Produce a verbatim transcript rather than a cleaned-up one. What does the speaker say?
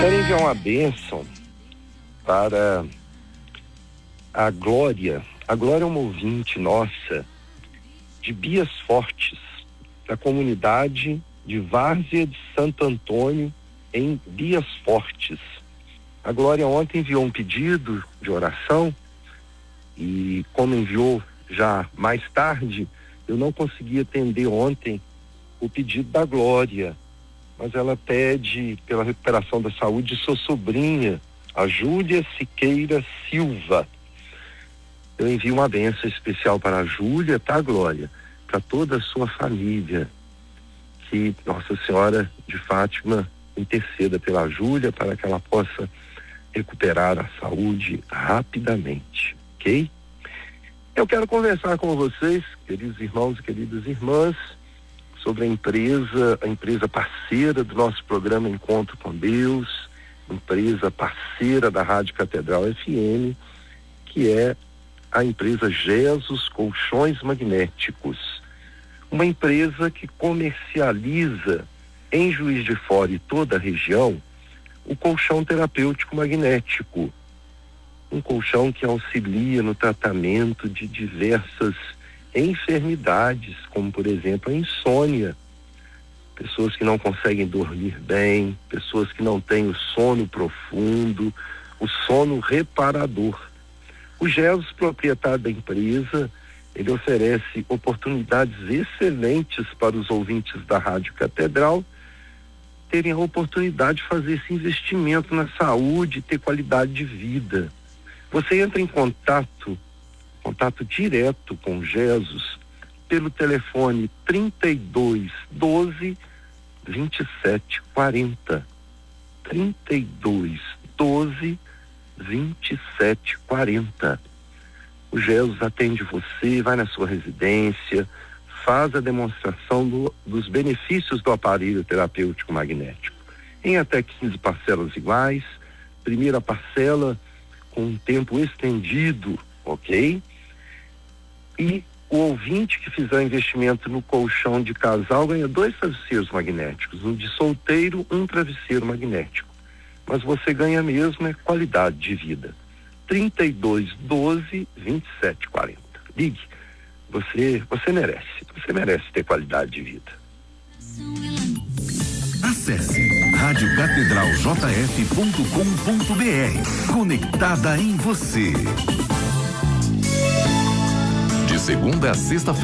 quero enviar uma bênção para a Glória. A Glória é uma ouvinte nossa de Bias Fortes, da comunidade de Várzea de Santo Antônio, em Bias Fortes. A Glória ontem enviou um pedido de oração e, como enviou já mais tarde, eu não consegui atender ontem o pedido da Glória, mas ela pede pela recuperação da saúde de sua sobrinha, a Júlia Siqueira Silva. Eu envio uma bênção especial para a Júlia, tá, Glória? Para toda a sua família. Que Nossa Senhora de Fátima interceda pela Júlia para que ela possa recuperar a saúde rapidamente, ok? Eu quero conversar com vocês, queridos irmãos e queridas irmãs, sobre a empresa, a empresa parceira do nosso programa Encontro com Deus, empresa parceira da Rádio Catedral F M, que é a empresa Jesus Colchões Magnéticos, uma empresa que comercializa em Juiz de Fora e toda a região o colchão terapêutico magnético, um colchão que auxilia no tratamento de diversas enfermidades, como por exemplo a insônia, pessoas que não conseguem dormir bem, pessoas que não têm o sono profundo, o sono reparador. O Jesus, proprietário da empresa, ele oferece oportunidades excelentes para os ouvintes da Rádio Catedral terem a oportunidade de fazer esse investimento na saúde e ter qualidade de vida. Você entra em contato, contato direto com Jesus pelo telefone trinta e dois, doze, vinte e sete, quarenta. trinta e dois, doze, vinte e sete, quarenta. O Jesus atende você, vai na sua residência, faz a demonstração do, dos benefícios do aparelho terapêutico magnético em até quinze parcelas iguais. Primeira parcela com um tempo estendido, ok? E o ouvinte que fizer investimento no colchão de casal ganha dois travesseiros magnéticos, um de solteiro, um travesseiro magnético. Mas você ganha mesmo é qualidade de vida. trinta e dois, doze, vinte e sete, quarenta. Ligue. Você, você merece. Você merece ter qualidade de vida. Acesse rádio catedral j f ponto com ponto b r. Conectada em você. De segunda a sexta-feira.